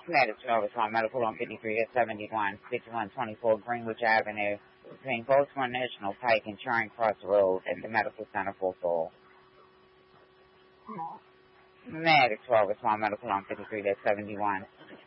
Medic 12 is on Medical on 53 at 5124 Greenwich Avenue between Baltimore National Pike and Charing Cross Road and the Medical Center for Fall. Medic 12 is on Medical on 53 at